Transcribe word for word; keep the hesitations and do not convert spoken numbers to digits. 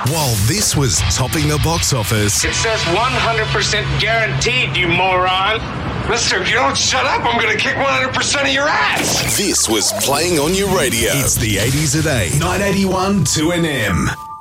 While this was topping the box office, It says one hundred percent guaranteed, you moron. Mister, if you don't shut up, I'm going to kick one hundred percent of your ass. this was playing on your radio. It's the eighties at eight, nine eighty-one two N M.